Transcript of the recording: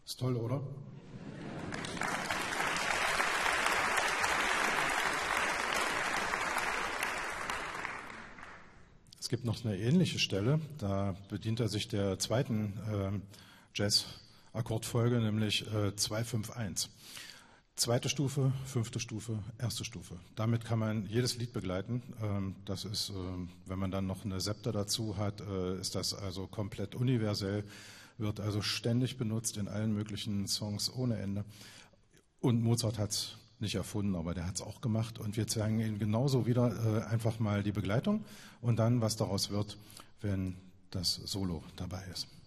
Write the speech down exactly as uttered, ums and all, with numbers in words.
Ist toll, oder? Es gibt noch eine ähnliche Stelle, da bedient er sich der zweiten äh, Jazz-Akkordfolge, nämlich äh, zwei fünf eins. Zweite Stufe, fünfte Stufe, erste Stufe. Damit kann man jedes Lied begleiten. Ähm, das ist, äh, wenn man dann noch eine Septa dazu hat, äh, ist das also komplett universell, wird also ständig benutzt in allen möglichen Songs ohne Ende. Und Mozart hat es nicht erfunden, aber der hat es auch gemacht. Und wir zeigen Ihnen genauso wieder äh, einfach mal die Begleitung und dann, was daraus wird, wenn das Solo dabei ist.